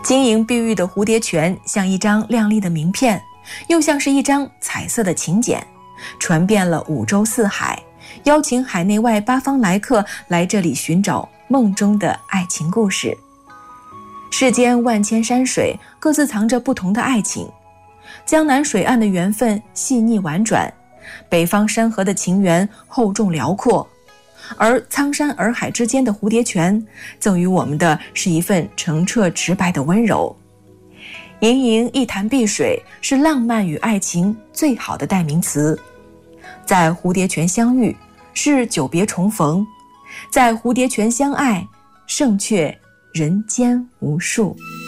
晶莹碧玉的蝴蝶泉像一张亮丽的名片，又像是一张彩色的请柬，传遍了五洲四海，邀请海内外八方来客来这里寻找梦中的爱情故事。世间万千山水，各自藏着不同的爱情。江南水岸的缘分细腻婉转，北方山河的情缘厚重辽阔，而苍山洱海之间的蝴蝶泉，赠予我们的是一份澄澈直白的温柔。盈盈一潭碧水，是浪漫与爱情最好的代名词。在蝴蝶泉相遇，是久别重逢；在蝴蝶泉相爱，胜却人间无数。